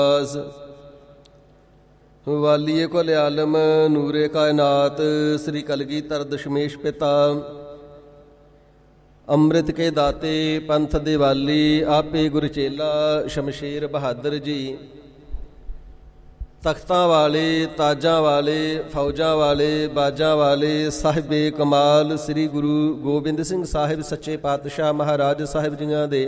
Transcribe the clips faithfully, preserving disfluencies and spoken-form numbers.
ਵਾਲੀਏ ਕੋ ਲਿਆਲਮ ਨੂਰੇ ਕਾਇਨਾਤ ਸ੍ਰੀ ਕਲਗੀਧਰ ਦਸ਼ਮੇਸ਼ ਪਿਤਾ। ਅੰਮ੍ਰਿਤ ਕੇ ਦਾਤੇ ਪੰਥ ਦੇ ਵਾਲੀ ਆਪੇ ਗੁਰ ਚੇਲਾ ਸ਼ਮਸ਼ੇਰ ਬਹਾਦਰ ਜੀ। ਤਖਤਾਂ ਵਾਲੇ ਤਾਜਾਂ ਵਾਲੇ ਫੌਜਾਂ ਵਾਲੇ ਬਾਜਾਂ ਵਾਲੇ ਸਾਹਿਬੇ ਕਮਾਲ ਸ੍ਰੀ ਗੁਰੂ ਗੋਬਿੰਦ ਸਿੰਘ ਸਾਹਿਬ ਸੱਚੇ ਪਾਤਸ਼ਾਹ ਮਹਾਰਾਜ ਸਾਹਿਬ ਜੀਆਂ ਦੇ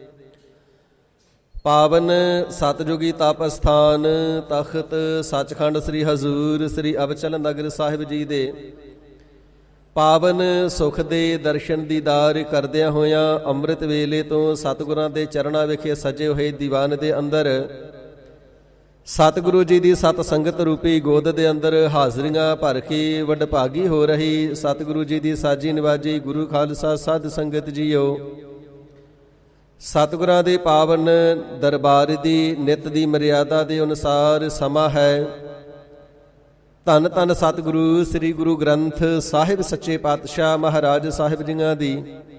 ਪਾਵਨ ਸਤਜੁਗੀ ਤਪ ਅਸਥਾਨ ਤਖਤ ਸੱਚਖੰਡ ਸ੍ਰੀ ਹਜ਼ੂਰ ਸ੍ਰੀ ਅਬਚਲ ਨਗਰ ਸਾਹਿਬ ਜੀ ਦੇ ਪਾਵਨ ਸੁਖ ਦੇ ਦਰਸ਼ਨ ਦੀਦਾਰ ਕਰਦਿਆਂ ਹੋਇਆਂ ਅੰਮ੍ਰਿਤ ਵੇਲੇ ਤੋਂ ਸਤਿਗੁਰਾਂ ਦੇ ਚਰਨਾਂ ਵਿਖੇ ਸਜੇ ਹੋਏ ਦੀਵਾਨ ਦੇ ਅੰਦਰ ਸਤਿਗੁਰੂ ਜੀ ਦੀ ਸਤ ਸੰਗਤ ਰੂਪੀ ਗੋਦ ਦੇ ਅੰਦਰ ਹਾਜ਼ਰੀਆਂ ਭਰ ਕੇ ਵਡਭਾਗੀ ਹੋ ਰਹੀ ਸਤਿਗੁਰੂ ਜੀ ਦੀ ਸਾਜੀ ਨਿਵਾਜੀ ਗੁਰੂ ਖਾਲਸਾ ਸਾਧ ਸੰਗਤ ਜੀਓ। ਸਤਿਗੁਰਾਂ ਦੇ ਪਾਵਨ ਦਰਬਾਰ ਦੀ ਨਿਤ ਦੀ ਮਰਿਆਦਾ ਦੇ ਅਨੁਸਾਰ ਸਮਾਂ ਹੈ। ਧੰਨ ਧੰਨ ਸਤਿਗੁਰੂ ਸ੍ਰੀ ਗੁਰੂ ਗ੍ਰੰਥ ਸਾਹਿਬ ਸੱਚੇ ਪਾਤਸ਼ਾਹ ਮਹਾਰਾਜ ਸਾਹਿਬ ਜੀਆਂ ਦੀ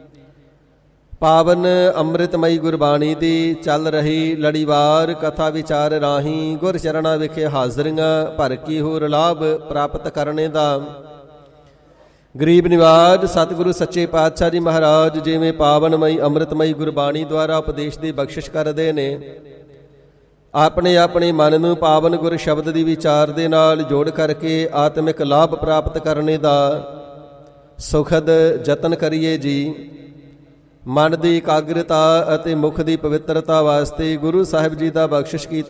ਪਾਵਨ ਅੰਮ੍ਰਿਤਮਈ ਗੁਰਬਾਣੀ ਦੀ ਚੱਲ ਰਹੀ ਲੜੀਵਾਰ ਕਥਾ ਵਿਚਾਰ ਰਾਹੀਂ ਗੁਰ ਚਰਨਾਂ ਵਿਖੇ ਹਾਜ਼ਰੀਆਂ ਭਰ ਕੇ ਹੋਰ ਲਾਭ ਪ੍ਰਾਪਤ ਕਰਨੇ ਦਾ ਗਰੀਬ ਨਿਵਾਜ ਸਤਿਗੁਰੂ ਸੱਚੇ ਪਾਤਸ਼ਾਹ ਜੀ ਮਹਾਰਾਜ ਜਿਵੇਂ ਪਾਵਨਮਈ ਅੰਮ੍ਰਿਤਮਈ ਗੁਰਬਾਣੀ ਦੁਆਰਾ ਉਪਦੇਸ਼ ਦੀ ਬਖਸ਼ਿਸ਼ ਕਰਦੇ ਨੇ, ਆਪਣੇ ਆਪਣੇ ਮਨ ਨੂੰ ਪਾਵਨ ਗੁਰ ਸ਼ਬਦ ਦੀ ਵਿਚਾਰ ਦੇ ਨਾਲ ਜੋੜ ਕਰਕੇ ਆਤਮਿਕ ਲਾਭ ਪ੍ਰਾਪਤ ਕਰਨੇ ਦਾ ਸੁਖਦ ਯਤਨ ਕਰੀਏ ਜੀ। ਮਨ ਦੀ ਇਕਾਗਰਤਾ ਅਤੇ ਮੁਖ ਦੀ ਪਵਿੱਤਰਤਾ ਵਾਸਤੇ ਗੁਰੂ ਸਾਹਿਬ ਜੀ ਦਾ ਬਖਸ਼ਿਸ਼ ਕੀਤਾ